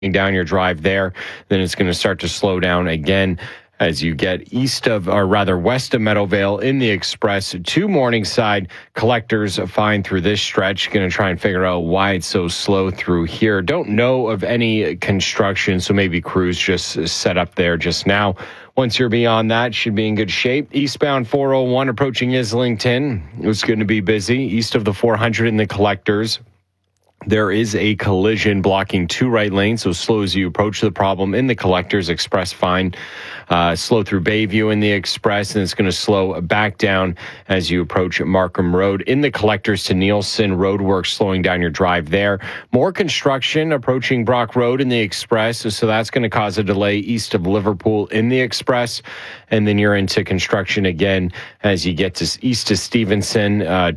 down your drive there. Then it's going to start to slow down again as you get west of Meadowvale in the Express to Morningside. Collectors fine through this stretch. Going to try and figure out why it's so slow through here. Don't know of any construction, so maybe crews just set up there just now. Once you're beyond that, should be in good shape. Eastbound 401 approaching Islington. It's going to be busy. East of the 400 in the Collectors. There is a collision blocking 2 right lanes, so slow as you approach the problem in the Collectors. Express fine. Slow through Bayview in the Express, and it's going to slow back down as you approach Markham Road. In the Collectors to Nielsen, roadworks slowing down your drive there. More construction approaching Brock Road in the Express, so that's going to cause a delay east of Liverpool in the Express. And then you're into construction again as you get to east to Stevenson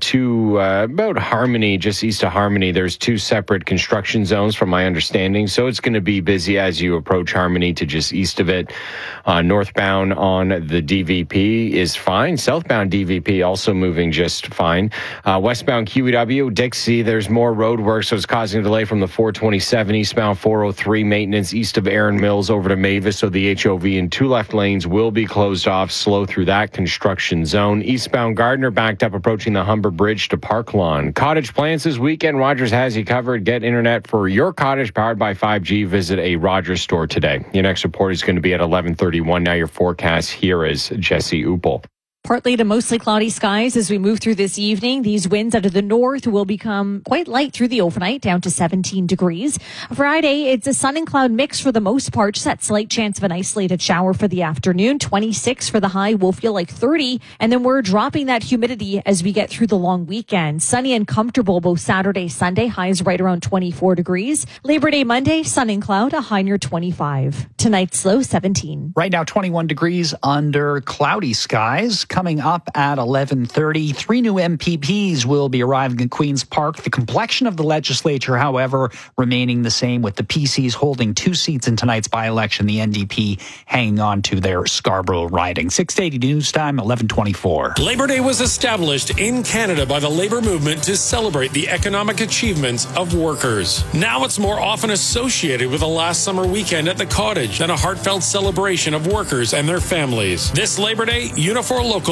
to about Harmony, just east of Harmony. There's 2 separate construction zones from my understanding. So it's going to be busy as you approach Harmony to just east of it. Northbound on the DVP is fine. Southbound DVP also moving just fine. Westbound QEW, Dixie, there's more road work, so it's causing a delay from the 427. Eastbound 403, maintenance east of Erin Mills over to Mavis. So the HOV in 2 left lanes will be closed off. Slow through that construction zone. Eastbound Gardner backed up approaching the Humber Bridge to Park Lawn. Cottage plans this weekend. Rogers has you covered. Get internet for your cottage powered by 5G. Visit a Rogers store today. Your next report is going to be at 11:31. Now your forecast here is Jesse Upel. Partly to mostly cloudy skies as we move through this evening. These winds out of the north will become quite light through the overnight, down to 17 degrees. Friday, it's a sun and cloud mix for the most part. Just that slight chance of an isolated shower for the afternoon. 26 for the high will feel like 30. And then we're dropping that humidity as we get through the long weekend. Sunny and comfortable both Saturday, Sunday. Highs right around 24 degrees. Labor Day, Monday, sun and cloud, a high near 25. Tonight's low 17. Right now, 21 degrees under cloudy skies. Coming up at 11:30, 3 new MPPs will be arriving at Queen's Park. The complexion of the legislature, however, remaining the same, with the PCs holding 2 seats in tonight's by-election, the NDP hanging on to their Scarborough riding. 6:80 news time, 11:24. Labor Day was established in Canada by the labor movement to celebrate the economic achievements of workers. Now it's more often associated with a last summer weekend at the cottage than a heartfelt celebration of workers and their families. This Labor Day, Unifor Local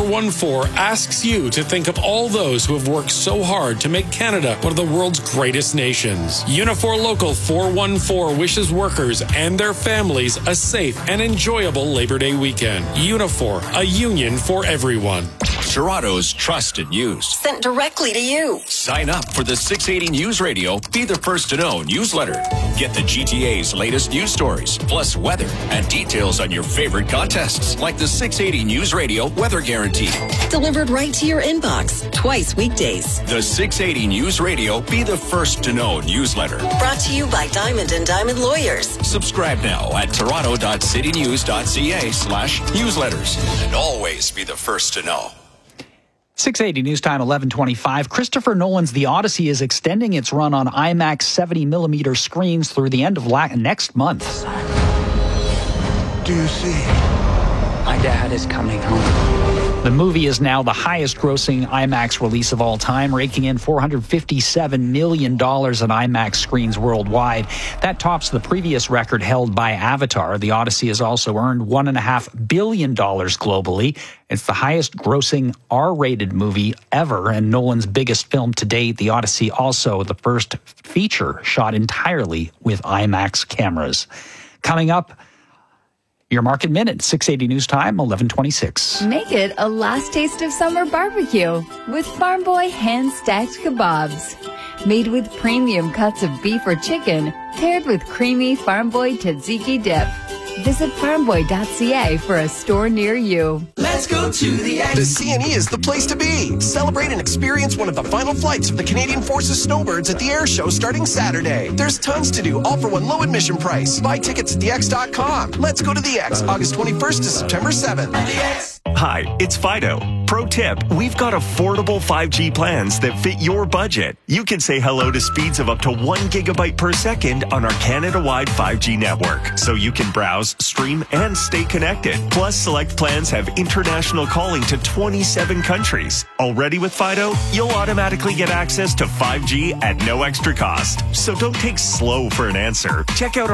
414 asks you to think of all those who have worked so hard to make Canada one of the world's greatest nations. Unifor Local 414 wishes workers and their families a safe and enjoyable Labor Day weekend. Unifor, a union for everyone. Toronto's trusted news. Sent directly to you. Sign up for the 680 News Radio Be the First to Know newsletter. Get the GTA's latest news stories, plus weather and details on your favorite contests, like the 680 News Radio Weather Guarantee. Delivered right to your inbox, twice weekdays. The 680 News Radio Be the First to Know newsletter. Brought to you by Diamond and Diamond Lawyers. Subscribe now at toronto.citynews.ca/newsletters. And always be the first to know. 680 news time, 11:25. Christopher Nolan's The Odyssey is extending its run on IMAX 70mm screens through the end of next month. Do you see? My dad is coming home. The movie is now the highest-grossing IMAX release of all time, raking in $457 million on IMAX screens worldwide. That tops the previous record held by Avatar. The Odyssey has also earned $1.5 billion globally. It's the highest-grossing R-rated movie ever, and Nolan's biggest film to date. The Odyssey also the first feature shot entirely with IMAX cameras. Coming up, your Market Minute, 680 news time, 11:26. Make it a last taste of summer barbecue with Farm Boy hand-stacked kebabs. Made with premium cuts of beef or chicken, paired with creamy Farm Boy tzatziki dip. Visit farmboy.ca for a store near you. Let's go to the X. The CNE is the place to be. Celebrate and experience one of the final flights of the Canadian Forces Snowbirds at the air show starting Saturday. There's tons to do, all for one low admission price. Buy tickets at thex.com. Let's go to the X, August 21st to September 7th. Hi, it's Fido. Pro tip, we've got affordable 5G plans that fit your budget. You can say hello to speeds of up to 1 gigabyte per second on our Canada-wide 5G network, so you can browse, stream, and stay connected. Plus, select plans have international calling to 27 countries. Already with Fido, you'll automatically get access to 5G at no extra cost. So don't take slow for an answer. Check out our